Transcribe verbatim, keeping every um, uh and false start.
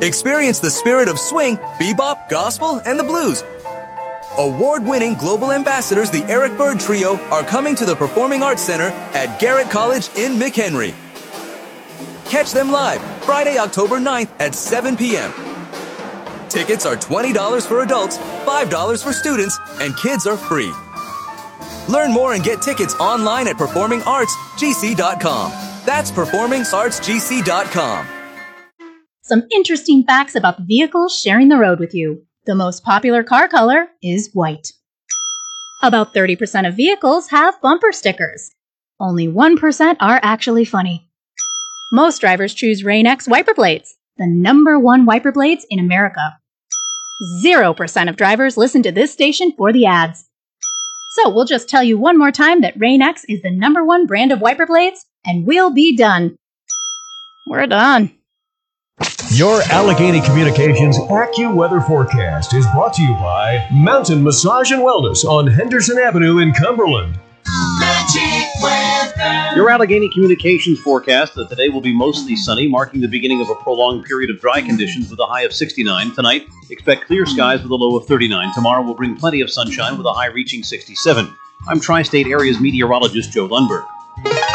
Experience the spirit of swing, bebop, gospel, and the blues. Award-winning global ambassadors, the Eric Bird Trio, are coming to the Performing Arts Center at Garrett College in McHenry. Catch them live Friday, October ninth at seven p.m. Tickets are twenty dollars for adults, five dollars for students, and kids are free. Learn more and get tickets online at performing arts g c dot com. That's performing arts g c dot com. Some interesting facts about the vehicles sharing the road with you. The most popular car color is white. About thirty percent of vehicles have bumper stickers. Only one percent are actually funny. Most drivers choose Rain-X wiper blades, the number one wiper blades in America. Zero percent of drivers listen to this station for the ads. So we'll just tell you one more time that Rain-X is the number one brand of wiper blades, and we'll be done. We're done. Your Allegheny Communications AccuWeather forecast is brought to you by Mountain Massage and Wellness on Henderson Avenue in Cumberland. Your Allegheny Communications forecast that today will be mostly sunny, marking the beginning of a prolonged period of dry conditions with a high of sixty-nine. Tonight, expect clear skies with a low of thirty-nine. Tomorrow will bring plenty of sunshine with a high reaching sixty-seven. I'm Tri-State Area's meteorologist Joe Lundberg.